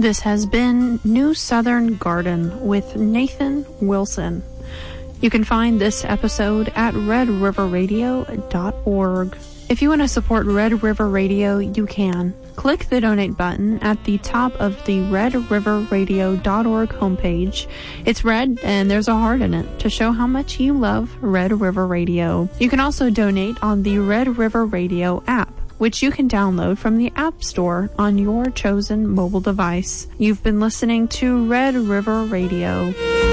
This has been New Southern Garden with Nathan Wilson. You can find this episode at redriverradio.org. If you want to support Red River Radio, you can. Click the donate button at the top of the redriverradio.org homepage. It's red and there's a heart in it to show how much you love Red River Radio. You can also donate on the Red River Radio app, which you can download from the App Store on your chosen mobile device. You've been listening to Red River Radio.